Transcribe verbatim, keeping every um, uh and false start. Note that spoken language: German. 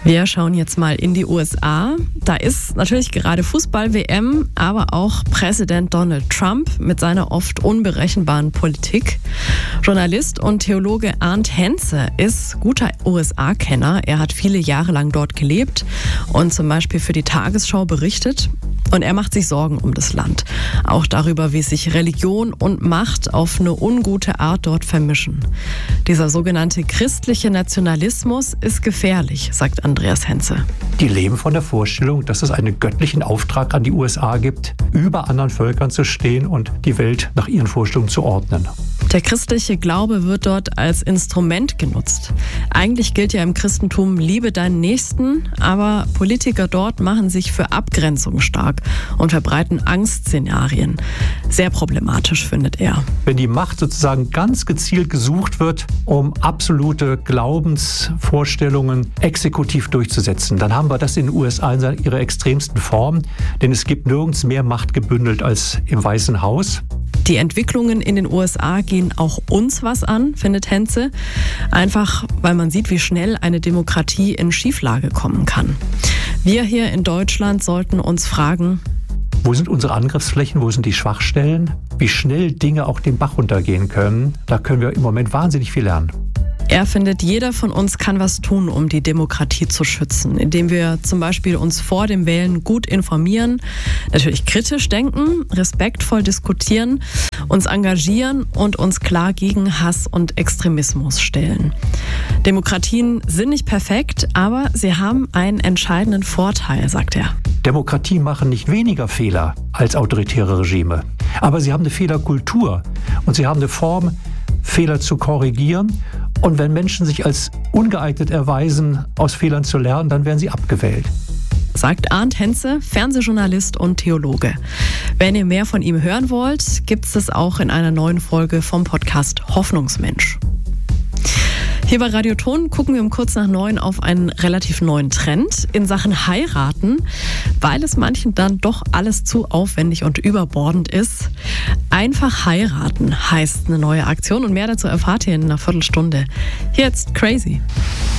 Wir schauen jetzt mal in die U S A. Da ist natürlich gerade Fußball-W M, aber auch Präsident Donald Trump mit seiner oft unberechenbaren Politik. Journalist und Theologe Arndt Henze ist guter U S A-Kenner. Er hat viele Jahre lang dort gelebt und zum Beispiel für die Tagesschau berichtet. Und er macht sich Sorgen um das Land. Auch darüber, wie sich Religion und Macht auf eine ungute Art dort vermischen. Dieser sogenannte christliche Nationalismus ist gefährlich, sagt Andreas Henze. Die leben von der Vorstellung, dass es einen göttlichen Auftrag an die U S A gibt, über anderen Völkern zu stehen und die Welt nach ihren Vorstellungen zu ordnen. Der christliche Glaube wird dort als Instrument genutzt. Eigentlich gilt ja im Christentum, liebe deinen Nächsten, aber Politiker dort machen sich für Abgrenzung stark und verbreiten Angstszenarien. Sehr problematisch, findet er. Wenn die Macht sozusagen ganz gezielt gesucht wird, um absolute Glaubensvorstellungen exekutiv durchzusetzen, dann haben wir das in den U S A in ihrer extremsten Form, denn es gibt nirgends mehr Macht gebündelt als im Weißen Haus. Die Entwicklungen in den U S A gehen auch uns was an, findet Henze. Einfach, weil man sieht, wie schnell eine Demokratie in Schieflage kommen kann. Wir hier in Deutschland sollten uns fragen: Wo sind unsere Angriffsflächen? Wo sind die Schwachstellen? Wie schnell Dinge auch den Bach runtergehen können? Da können wir im Moment wahnsinnig viel lernen. Er findet, jeder von uns kann was tun, um die Demokratie zu schützen, indem wir zum Beispiel uns vor dem Wählen gut informieren, natürlich kritisch denken, respektvoll diskutieren, uns engagieren und uns klar gegen Hass und Extremismus stellen. Demokratien sind nicht perfekt, aber sie haben einen entscheidenden Vorteil, sagt er. Demokratien machen nicht weniger Fehler als autoritäre Regime, aber sie haben eine Fehlerkultur und sie haben eine Form, Fehler zu korrigieren. Und wenn Menschen sich als ungeeignet erweisen, aus Fehlern zu lernen, dann werden sie abgewählt. Sagt Arndt Henze, Fernsehjournalist und Theologe. Wenn ihr mehr von ihm hören wollt, gibt es das auch in einer neuen Folge vom Podcast Hoffnungsmensch. Hier bei Radio Ton gucken wir um kurz nach neun auf einen relativ neuen Trend in Sachen Heiraten, weil es manchen dann doch alles zu aufwendig und überbordend ist. Einfach heiraten heißt eine neue Aktion und mehr dazu erfahrt ihr in einer Viertelstunde. Hier jetzt Crazy.